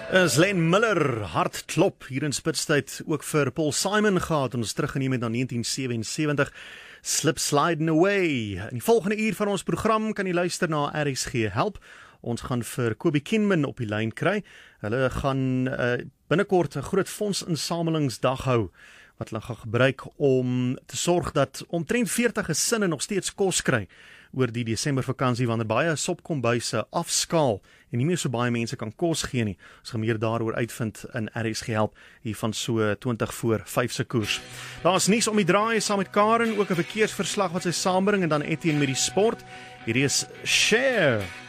Is Len Miller, hard klop hier in Spitstyd, ook vir Paul Simon gehad, ons teruggeneem het na 1977, Slip Sliding Away. In die volgende uur van ons program kan jy luister na RSG Help. Ons gaan vir Kobie Kinman op die lyn kry. Hulle gaan binnekort 'n groot fondsinsamelingsdag hou, wat hulle gaan gebruik om te sorg dat omtrent 40 gesinne nog steeds kos kry oor die Desember vakansie, wanneer baie sopkombuise afskaal en nie meer so baie mense kan kos gee nie. Ons gaan meer daaroor uitvind in RSG Help hier van so 20 voor 5 se koers. Daar is nuus om die draai saam met Karen, ook 'n verkeersverslag wat sy saambring en dan Etienne met die sport. Hierdie is Share.